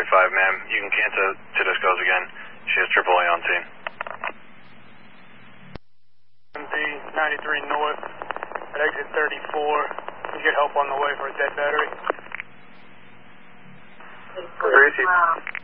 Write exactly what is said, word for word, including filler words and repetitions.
five, ma'am. You can cancel Tedesco's again. She has triple A on scene. M P ninety-three North at exit thirty-four. You get help on the way for a dead battery. Where is he?